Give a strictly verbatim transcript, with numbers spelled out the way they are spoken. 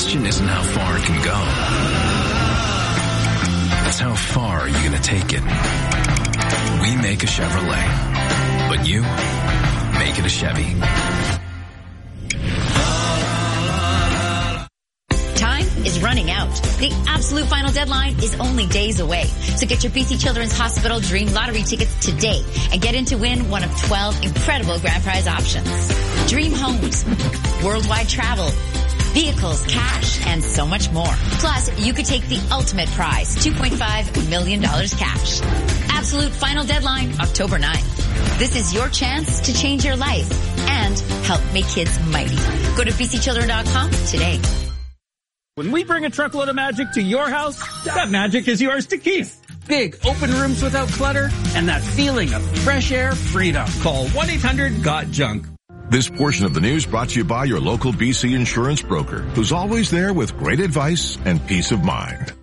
question isn't how far it can go. It's how far are you going to take it? We make a Chevrolet, but you make it a Chevy. Time is running out. The absolute final deadline is only days away. So get your B C Children's Hospital Dream Lottery tickets today and get in to win one of twelve incredible grand prize options. Dream homes, worldwide travel, vehicles, cash, and so much more. Plus, you could take the ultimate prize, two point five million dollars cash. Absolute final deadline, October ninth. This is your chance to change your life and help make kids mighty. Go to b c children dot com today. When we bring a truckload of magic to your house, that magic is yours to keep. Big open rooms without clutter and that feeling of fresh air freedom. Call one eight hundred got junk. This portion of the news brought to you by your local B C insurance broker, who's always there with great advice and peace of mind.